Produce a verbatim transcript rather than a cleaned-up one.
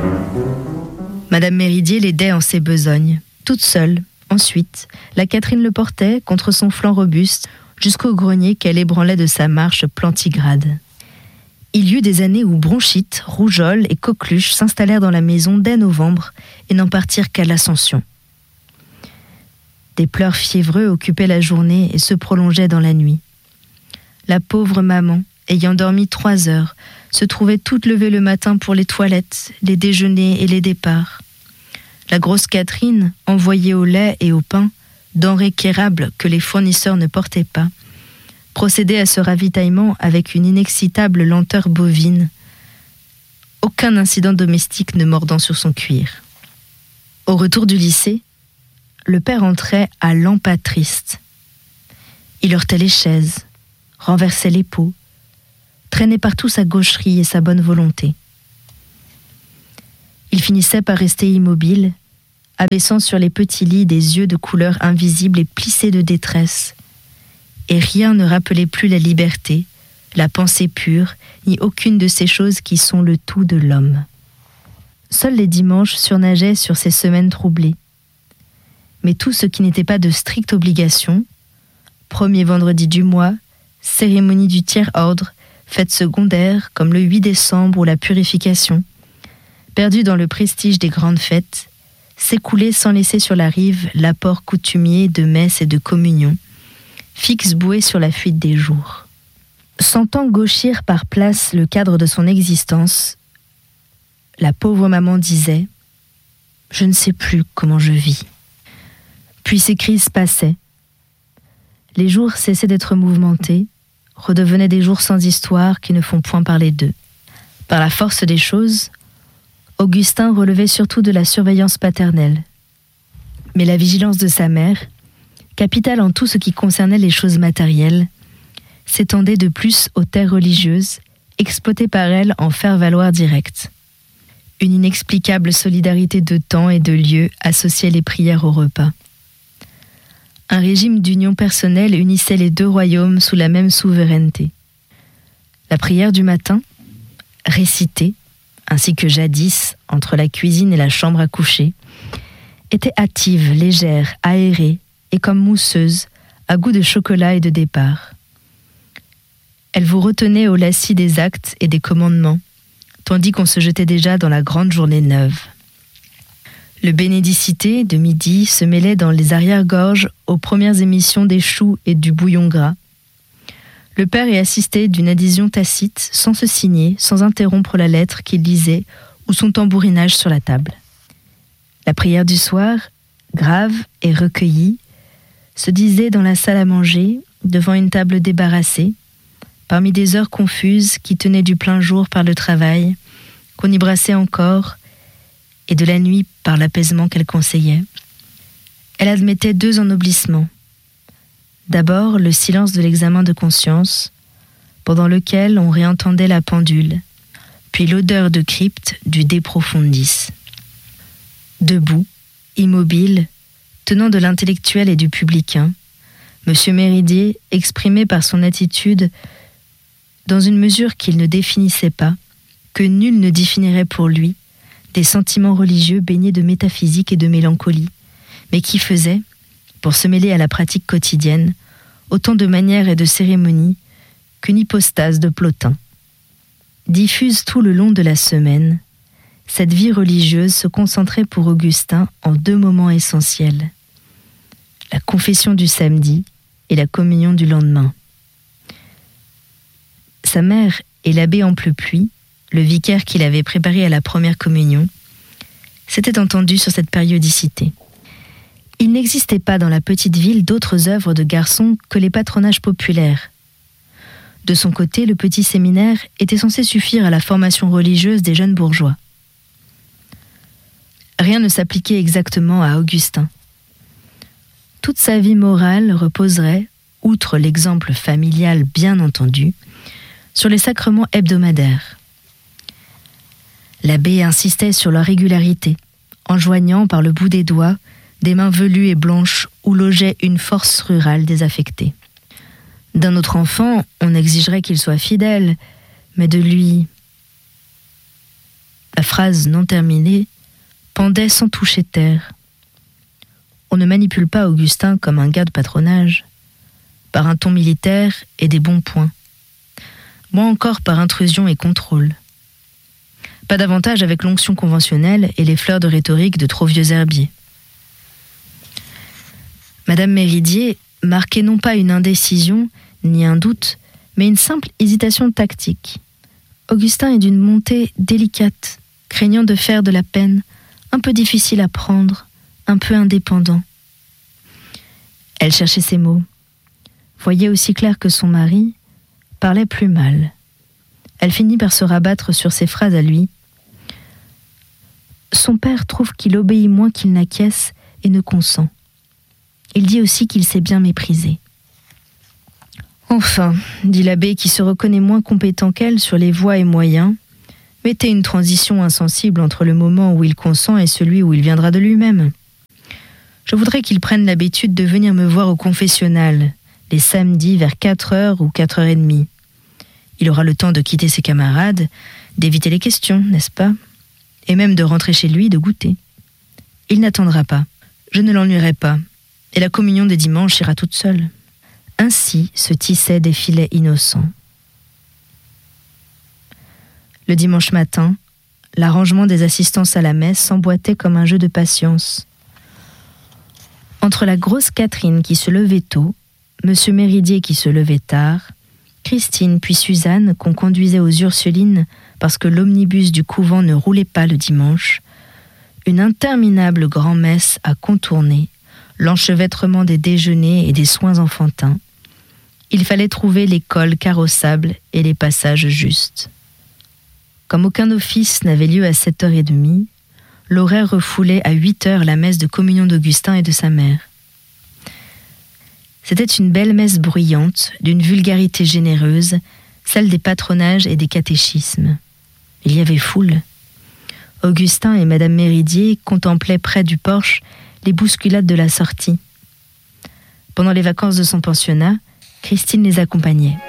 Madame Méridier l'aidait en ses besognes, toute seule. Ensuite, la Catherine le portait contre son flanc robuste jusqu'au grenier qu'elle ébranlait de sa marche plantigrade. Il y eut des années où bronchite, rougeole et coqueluche s'installèrent dans la maison dès novembre et n'en partirent qu'à l'Ascension. Des pleurs fiévreux occupaient la journée et se prolongeaient dans la nuit. La pauvre maman, ayant dormi trois heures, se trouvait toute levée le matin pour les toilettes, les déjeuners et les départs. La grosse Catherine, envoyée au lait et au pain, denrées quérables que les fournisseurs ne portaient pas, procédait à ce ravitaillement avec une inexcitable lenteur bovine, aucun incident domestique ne mordant sur son cuir. Au retour du lycée, le père entrait à lents pas tristes. Il heurtait les chaises, renversait les pots, traînait partout sa gaucherie et sa bonne volonté. Il finissait par rester immobile, abaissant sur les petits lits des yeux de couleur invisible et plissés de détresse. Et rien ne rappelait plus la liberté, la pensée pure, ni aucune de ces choses qui sont le tout de l'homme. Seuls les dimanches surnageaient sur ces semaines troublées. Mais tout ce qui n'était pas de stricte obligation, premier vendredi du mois, cérémonie du tiers-ordre, fête secondaire comme le huit décembre ou la purification, perdu dans le prestige des grandes fêtes, s'écoulait sans laisser sur la rive l'apport coutumier de messe et de communion, fixe boué sur la fuite des jours. Sentant gauchir par place le cadre de son existence, la pauvre maman disait « Je ne sais plus comment je vis ». Puis ces crises passaient. Les jours cessaient d'être mouvementés, redevenaient des jours sans histoire qui ne font point parler d'eux. Par la force des choses, Augustin relevait surtout de la surveillance paternelle. Mais la vigilance de sa mère, capitale en tout ce qui concernait les choses matérielles, s'étendait de plus aux terres religieuses, exploitées par elle en faire-valoir direct. Une inexplicable solidarité de temps et de lieu associait les prières au repas. Un régime d'union personnelle unissait les deux royaumes sous la même souveraineté. La prière du matin, récitée, ainsi que jadis, entre la cuisine et la chambre à coucher, était hâtive, légère, aérée et comme mousseuse, à goût de chocolat et de départ. Elle vous retenait au lacis des actes et des commandements, tandis qu'on se jetait déjà dans la grande journée neuve. Le bénédicité de midi se mêlait dans les arrière-gorges aux premières émissions des choux et du bouillon gras. Le père y assistait d'une adhésion tacite, sans se signer, sans interrompre la lettre qu'il lisait ou son tambourinage sur la table. La prière du soir, grave et recueillie, se disait dans la salle à manger, devant une table débarrassée, parmi des heures confuses qui tenaient du plein jour par le travail, qu'on y brassait encore, et de la nuit par l'apaisement qu'elle conseillait. Elle admettait deux ennoblissements. D'abord, le silence de l'examen de conscience, pendant lequel on réentendait la pendule, puis l'odeur de crypte du De Profundis. Debout, immobile, tenant de l'intellectuel et du publicain, M. Méridier exprimait par son attitude, dans une mesure qu'il ne définissait pas, que nul ne définirait pour lui, des sentiments religieux baignés de métaphysique et de mélancolie, mais qui faisaient, pour se mêler à la pratique quotidienne, autant de manières et de cérémonies qu'une hypostase de Plotin. Diffuse tout le long de la semaine, cette vie religieuse se concentrait pour Augustin en deux moments essentiels, la confession du samedi et la communion du lendemain. Sa mère et l'abbé Amplepuis, le vicaire qu'il avait préparé à la première communion, s'étaient entendus sur cette périodicité. Il n'existait pas dans la petite ville d'autres œuvres de garçons que les patronages populaires. De son côté, le petit séminaire était censé suffire à la formation religieuse des jeunes bourgeois. Rien ne s'appliquait exactement à Augustin. Toute sa vie morale reposerait, outre l'exemple familial bien entendu, sur les sacrements hebdomadaires. L'abbé insistait sur leur régularité, enjoignant par le bout des doigts des mains velues et blanches où logeait une force rurale désaffectée. D'un autre enfant, on exigerait qu'il soit fidèle, mais de lui... La phrase non terminée pendait sans toucher terre. On ne manipule pas Augustin comme un gars de patronage, par un ton militaire et des bons points, moins encore par intrusion et contrôle. Pas davantage avec l'onction conventionnelle et les fleurs de rhétorique de trop vieux herbiers. Madame Méridier marquait non pas une indécision, ni un doute, mais une simple hésitation tactique. Augustin est d'une montée délicate, craignant de faire de la peine, un peu difficile à prendre, un peu indépendant. Elle cherchait ses mots, voyait aussi clair que son mari parlait plus mal. Elle finit par se rabattre sur ses phrases à lui. Son père trouve qu'il obéit moins qu'il n'acquiesce et ne consent. Il dit aussi qu'il s'est bien méprisé. Enfin, dit l'abbé qui se reconnaît moins compétent qu'elle sur les voies et moyens, mettez une transition insensible entre le moment où il consent et celui où il viendra de lui-même. Je voudrais qu'il prenne l'habitude de venir me voir au confessionnal, les samedis vers quatre heures ou quatre heures trente. Il aura le temps de quitter ses camarades, d'éviter les questions, n'est-ce pas? Et même de rentrer chez lui, de goûter. Il n'attendra pas, je ne l'ennuierai pas, et la communion des dimanches ira toute seule. Ainsi se tissaient des filets innocents. Le dimanche matin, l'arrangement des assistances à la messe s'emboîtait comme un jeu de patience. Entre la grosse Catherine qui se levait tôt, Monsieur Méridier qui se levait tard, Christine puis Suzanne qu'on conduisait aux Ursulines parce que l'omnibus du couvent ne roulait pas le dimanche, une interminable grand-messe à contourner, l'enchevêtrement des déjeuners et des soins enfantins. Il fallait trouver les cols carrossables et les passages justes. Comme aucun office n'avait lieu à sept heures trente, l'horaire refoulait à huit heures la messe de communion d'Augustin et de sa mère. C'était une belle messe bruyante, d'une vulgarité généreuse, celle des patronages et des catéchismes. Il y avait foule. Augustin et Madame Méridier contemplaient près du porche les bousculades de la sortie. Pendant les vacances de son pensionnat, Christine les accompagnait.